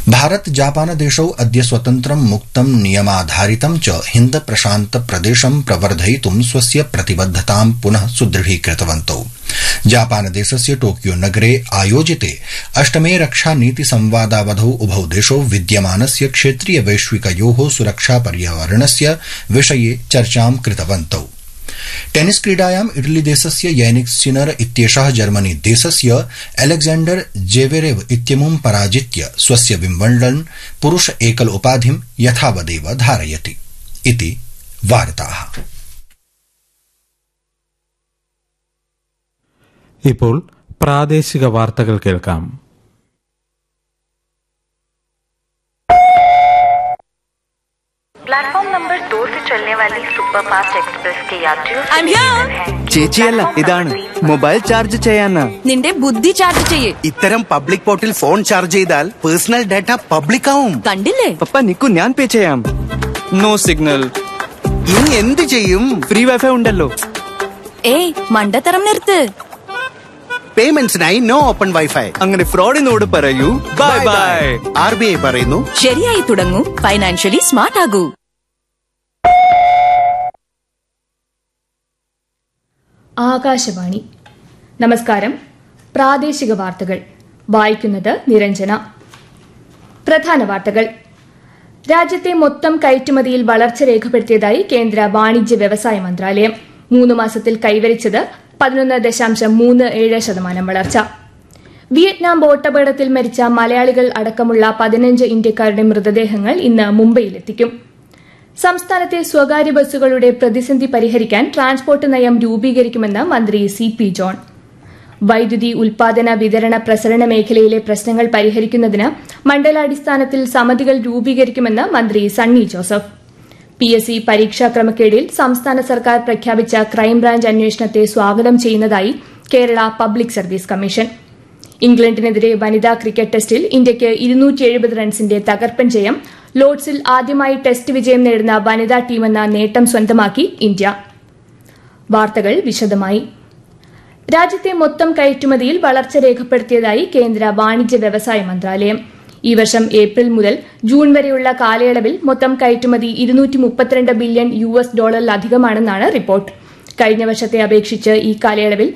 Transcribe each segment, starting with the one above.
Bharat Japan देशौ अद्य स्वतन्त्रं मुक्तं नियमाधारितं च हिन्द प्रशान्त प्रदेशं प्रवर्धयितुं स्वस्य प्रतिबद्धतां पुनः सुदृढीकृतवन्तौ। जापान देशस्य टोकियो नगरे आयोजिते अष्टमे रक्षा नीति संवादावधौ उभौ देशौ विद्यमानस्य क्षेत्रीय वैश्विकयोः सुरक्षा पर्यावरणस्य विषये चर्चां कृतवन्तौ। टेनिस क्रीडायाम् इटली देशस्य यैनिक सिनर इत्येषः जर्मनी देशस्य अलेक्जेंडर जेवेरेव इत्यमुं पराजित्य स्वस्य विम्बल्डन् पुरुष एकल उपाधिं यथावदेव धारयति इति वार्ताः। ഇപ്പോൾ പ്രാദേശിക വാർത്തകൾ കേൾക്കാം. प्लेटफॉर्म नंबर 2 से चलने वाली सुपरफास्ट एक्सप्रेस के यात्रियों ചേച്ചിയല്ല, ഇതാണ് മൊബൈൽ ചാർജ് ചെയ്യാനാ. നിന്റെ ബുദ്ധി ചാർജ് ചെയ്യേ. ഇത്തരം പബ്ലിക് പോർട്ടിൽ ഫോൺ ചാർജ് ചെയ്താൽ പേഴ്സണൽ ഡാറ്റ പബ്ലിക് ആവും. കണ്ടില്ലേ? പപ്പ നിക്കു, ഞാൻ പേ ചെയ്യാം. No signal. ഇനി എന്ത് ചെയ്യും? ഫ്രീ വൈഫൈ ഉണ്ടല്ലോ. ഏയ് മണ്ടത്തരം നിർത്ത്. പേയ്മെന്റ്സിനായി നോ ഓപ്പൺ വൈഫൈ. അങ്ങനെ ഫ്രോഡിനോട് പറയൂ ബൈ ബൈ. RBI പറയുന്നു, ശരിയായി തുടങ്ങൂ, ഫൈനാൻഷ്യലി സ്മാർട്ട് ആകൂ. ആകാശവാണി. നമസ്കാരം. പ്രാദേശിക വാർത്തകൾ വായിക്കുന്നത് നിരഞ്ജന. പ്രധാന വാർത്തകൾ. രാജ്യത്തെ മൊത്തം കയറ്റുമതിയിൽ വളർച്ച രേഖപ്പെടുത്തിയതായി കേന്ദ്ര വാണിജ്യ വ്യവസായ മന്ത്രാലയം. 3 മാസത്തിൽ കൈവരിച്ചത് 11.37% വളർച്ച. വിയറ്റ്നാം ബോട്ടപകടത്തിൽ മരിച്ച മലയാളികൾ അടക്കമുള്ള 15 ഇന്ത്യക്കാരുടെ മൃതദേഹങ്ങൾ ഇന്ന് മുംബൈയിലെത്തിക്കും. സംസ്ഥാനത്തെ സ്വകാര്യ ബസ്സുകളുടെ പ്രതിസന്ധി പരിഹരിക്കാൻ ട്രാൻസ്പോർട്ട് നയം രൂപീകരിക്കുമെന്ന് മന്ത്രി CP ജോൺ. വൈദ്യുതി ഉൽപാദന വിതരണ പ്രസരണ മേഖലയിലെ പ്രശ്നങ്ങൾ പരിഹരിക്കുന്നതിന് മണ്ഡലാടിസ്ഥാനത്തിൽ സമിതികൾ രൂപീകരിക്കുമെന്ന് മന്ത്രി സണ്ണി ജോസഫ്. PSC പരീക്ഷാ ക്രമക്കേടിൽ സംസ്ഥാന സർക്കാർ പ്രഖ്യാപിച്ച ക്രൈംബ്രാഞ്ച് അന്വേഷണത്തെ സ്വാഗതം ചെയ്യുന്നതായി കേരള പബ്ലിക് സർവീസ് കമ്മീഷൻ. ഇംഗ്ലണ്ടിനെതിരെ വനിതാ ക്രിക്കറ്റ് ടെസ്റ്റിൽ ഇന്ത്യയ്ക്ക് 270 റൺസിന്റെ തകർപ്പൻ ജയം. ലോർഡ്സിൽ ആദ്യമായി ടെസ്റ്റ് വിജയം നേടുന്ന വനിതാ ടീമെന്ന നേട്ടം സ്വന്തമാക്കി ഇന്ത്യ. വാർത്തകൾ വിശദമായി. രാജ്യത്തെ മൊത്തം കയറ്റുമതിയിൽ വളർച്ച രേഖപ്പെടുത്തിയതായി കേന്ദ്ര വാണിജ്യ വ്യവസായ മന്ത്രാലയം. ഈ വർഷം ഏപ്രിൽ മുതൽ ജൂൺ വരെയുള്ള കാലയളവിൽ മൊത്തം കയറ്റുമതി $232 ബില്യൺ അധികമാണെന്നാണ് റിപ്പോർട്ട്. കഴിഞ്ഞ വർഷത്തെ അപേക്ഷിച്ച് ഈ കാലയളവിൽ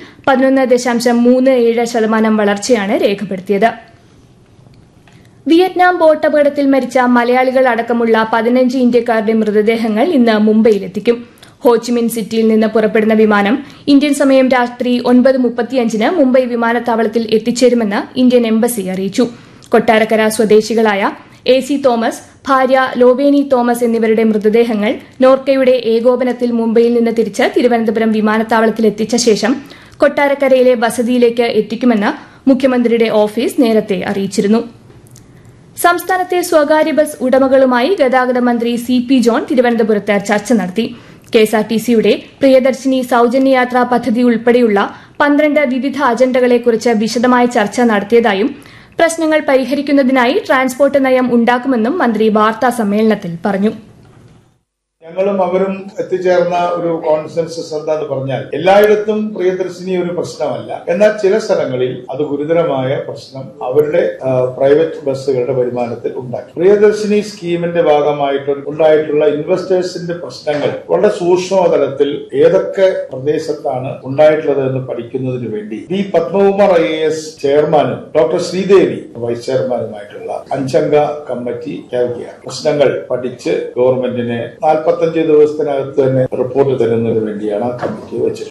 11.37% വളർച്ചയാണ് രേഖപ്പെടുത്തിയത്. വിയറ്റ്നാം ബോട്ടപകടത്തിൽ മരിച്ച മലയാളികൾ അടക്കമുള്ള 15 ഇന്ത്യക്കാരുടെ മൃതദേഹങ്ങൾ ഇന്ന് മുംബൈയിലെത്തിക്കും. ഹോച്ചിമിൻ സിറ്റിയിൽ നിന്ന് പുറപ്പെടുന്ന വിമാനം ഇന്ത്യൻ സമയം രാത്രി 9:35 മുംബൈ വിമാനത്താവളത്തിൽ എത്തിച്ചേരുമെന്ന് ഇന്ത്യൻ എംബസി അറിയിച്ചു. കൊട്ടാരക്കര സ്വദേശികളായ AC തോമസ്, ഭാര്യ ലോവേനി തോമസ് എന്നിവരുടെ മൃതദേഹങ്ങൾ നോർക്കയുടെ ഏകോപനത്തിൽ മുംബൈയിൽ നിന്ന് തിരിച്ച് തിരുവനന്തപുരം വിമാനത്താവളത്തിൽ എത്തിച്ച ശേഷം കൊട്ടാരക്കരയിലെ വസതിയിലേക്ക് എത്തിക്കുമെന്ന് മുഖ്യമന്ത്രിയുടെ ഓഫീസ് നേരത്തെ അറിയിച്ചിരുന്നു. സംസ്ഥാനത്തെ സ്വകാര്യ ബസ് ഉടമകളുമായി ഗതാഗത മന്ത്രി CP ജോൺ തിരുവനന്തപുരത്ത് ചർച്ച നടത്തി. KSRTCയുടെ പ്രിയദർശിനി സൌജന്യ യാത്രാ പദ്ധതി ഉൾപ്പെടെയുള്ള 12 വിവിധ അജണ്ടകളെക്കുറിച്ച് വിശദമായ ചർച്ച നടത്തിയതായും പ്രശ്നങ്ങൾ പരിഹരിക്കുന്നതിനായി ട്രാൻസ്പോർട്ട് നയം ഉണ്ടാക്കുമെന്നും മന്ത്രി വാർത്താ സമ്മേളനത്തിൽ പറഞ്ഞു. ഞങ്ങളും അവരും എത്തിച്ചേർന്ന ഒരു കോൺസെൻസസ് എന്താന്ന് പറഞ്ഞാൽ, എല്ലായിടത്തും പ്രിയദർശിനി ഒരു പ്രശ്നമല്ല, എന്നാൽ ചില സ്ഥലങ്ങളിൽ അത് ഗുരുതരമായ പ്രശ്നം അവരുടെ പ്രൈവറ്റ് ബസ്സുകളുടെ വരുമാനത്തിൽ ഉണ്ടാക്കി. പ്രിയദർശിനി സ്കീമിന്റെ ഭാഗമായിട്ട് ഉണ്ടായിട്ടുള്ള ഇൻവെസ്റ്റേഴ്സിന്റെ പ്രശ്നങ്ങൾ വളരെ സൂക്ഷ്മതലത്തിൽ ഏതൊക്കെ പ്രദേശത്താണ് ഉണ്ടായിട്ടുള്ളത് എന്ന് പഠിക്കുന്നതിന് വേണ്ടി B. പത്മകുമാർ IAS ചെയർമാനും ഡോക്ടർ ശ്രീദേവി വൈസ് ചെയർമാനുമായിട്ടുള്ള 5 അംഗ കമ്മിറ്റി ചേർക്കുകയാണ്. പ്രശ്നങ്ങൾ പഠിച്ച് ഗവൺമെന്റിനെ 45 ദിവസത്തിനകത്ത് തന്നെ റിപ്പോർട്ട് തരുന്നതിന് വേണ്ടിയാണ് ആ കമ്മിറ്റി വെച്ചത്.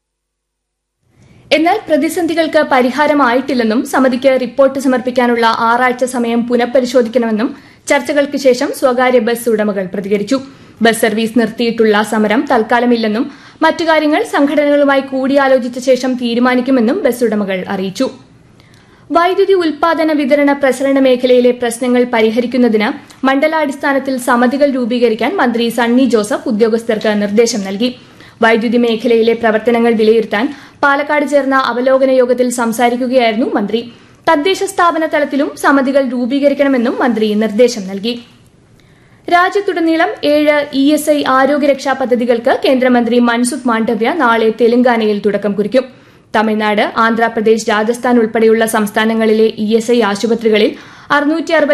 എന്നാൽ പ്രതിസന്ധികൾക്ക് പരിഹാരമായിട്ടില്ലെന്നും സമിതിക്ക് റിപ്പോർട്ട് സമർപ്പിക്കാനുള്ള 6 ആഴ്ച സമയം പുനഃപരിശോധിക്കണമെന്നും ചർച്ചകൾക്ക് ശേഷം സ്വകാര്യ ബസ് ഉടമകൾ പ്രതികരിച്ചു. ബസ് സർവീസ് നിർത്തിയിട്ടുള്ള സമരം തൽക്കാലമില്ലെന്നും മറ്റു കാര്യങ്ങൾ സംഘടനകളുമായി കൂടിയാലോചിച്ച ശേഷം തീരുമാനിക്കുമെന്നും ബസ് ഉടമകൾ അറിയിച്ചു. വൈദ്യുതി ഉൽപാദന വിതരണ പ്രസരണ മേഖലയിലെ പ്രശ്നങ്ങൾ പരിഹരിക്കുന്നതിന് മണ്ഡലാടിസ്ഥാനത്തിൽ സമിതികൾ രൂപീകരിക്കാൻ മന്ത്രി സണ്ണി ജോസഫ് ഉദ്യോഗസ്ഥർക്ക് നിർദ്ദേശം നൽകി. വൈദ്യുതി മേഖലയിലെ പ്രവർത്തനങ്ങൾ വിലയിരുത്താൻ പാലക്കാട് ചേർന്ന അവലോകന യോഗത്തിൽ സംസാരിക്കുകയായിരുന്നു മന്ത്രി. തദ്ദേശ സ്ഥാപന തലത്തിലും സമിതികൾ രൂപീകരിക്കണമെന്നും മന്ത്രി നിർദ്ദേശം നൽകി. രാജ്യത്തുടനീളം 7 ESI ആരോഗ്യരക്ഷാ പദ്ധതികൾക്ക് കേന്ദ്രമന്ത്രി മൻസുഖ് മാണ്ഡവ്യ നാളെ തെലങ്കാനയിൽ തുടക്കം കുറിക്കും. തമിഴ്നാട്, ആന്ധ്രാപ്രദേശ്, രാജസ്ഥാൻ ഉൾപ്പെടെയുള്ള സംസ്ഥാനങ്ങളിലെ ESI ആശുപത്രികളിൽ 660